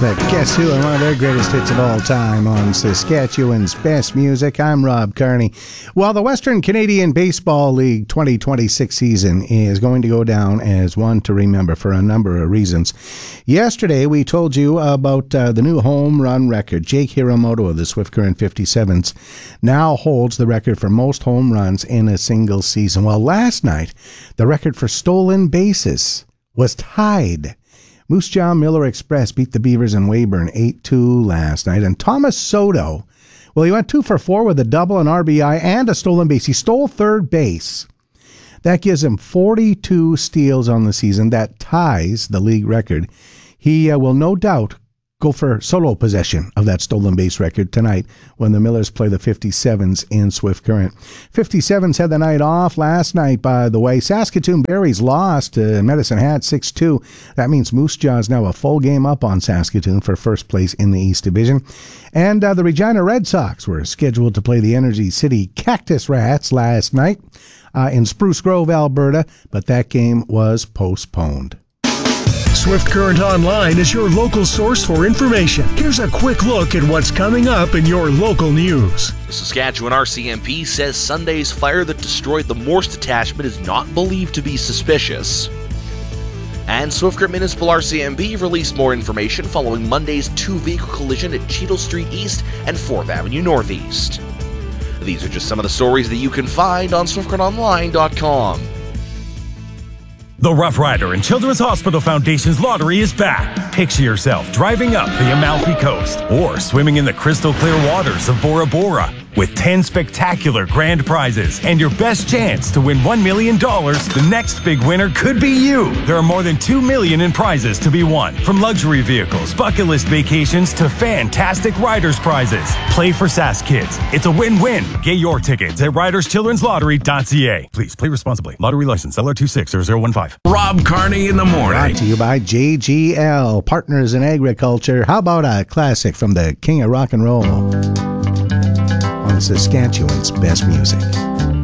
But Guess Who and one of their greatest hits of all time on Saskatchewan's Best Music. I'm Rob Carney. Well, the Western Canadian Baseball League 2026 season is going to go down as one to remember for a number of reasons. Yesterday, we told you about the new home run record. Jake Hiramoto of the Swift Current 57s now holds the record for most home runs in a single season. Well, last night, the record for stolen bases was tied. Moose Jaw Miller Express beat the Beavers in Weyburn 8-2 last night. And Thomas Soto, well, he went 2 for 4 with a double, an RBI, and a stolen base. He stole third base. That gives him 42 steals on the season. That ties the league record. He will no doubt go for solo possession of that stolen base record tonight when the Millers play the 57s in Swift Current. 57s had the night off last night, by the way. Saskatoon Berries lost to Medicine Hat 6-2. That means Moose Jaw is now a full game up on Saskatoon for first place in the East Division. And the Regina Red Sox were scheduled to play the Energy City Cactus Rats last night in Spruce Grove, Alberta, but that game was postponed. Swift Current Online is your local source for information. Here's a quick look at what's coming up in your local news. The Saskatchewan RCMP says Sunday's fire that destroyed the Morse detachment is not believed to be suspicious. And Swift Current Municipal RCMP released more information following Monday's two-vehicle collision at Cheadle Street East and 4th Avenue Northeast. These are just some of the stories that you can find on SwiftCurrentOnline.com. The Rough Rider and Children's Hospital Foundation's lottery is back. Picture yourself driving up the Amalfi Coast or swimming in the crystal clear waters of Bora Bora with 10 spectacular grand prizes and your best chance to win $1 million. The next big winner could be you. There are more than $2 million in prizes to be won, from luxury vehicles, bucket list vacations to fantastic riders prizes. Play for Sask Kids. It's a win-win. Get your tickets at riderschildrenslottery.ca. Please play responsibly. Lottery license LR260015. Rob Carney in the morning. Brought to you by JGL, Partners in Agriculture. How about a classic from the King of Rock and Roll on Saskatchewan's Best Music?